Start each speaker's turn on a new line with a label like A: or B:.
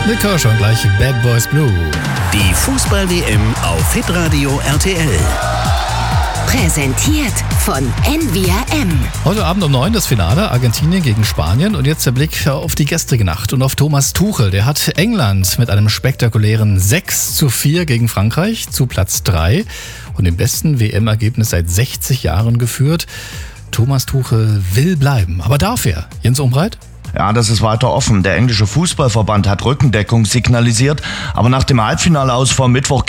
A: Nick Kershaw und gleich Bad Boys Blue.
B: Die Fußball-WM auf Hitradio RTL.
C: Präsentiert von NVRM.
A: Heute Abend um 9 das Finale, Argentinien gegen Spanien. Und jetzt der Blick auf die gestrige Nacht und auf Thomas Tuchel. Der hat England mit einem spektakulären 6:4 gegen Frankreich zu Platz 3 und dem besten WM-Ergebnis seit 60 Jahren geführt. Thomas Tuchel will bleiben. Aber darf er? Jens Umbreit?
D: Ja, das ist weiter offen. Der englische Fußballverband hat Rückendeckung signalisiert, aber nach dem Halbfinale aus vor Mittwoch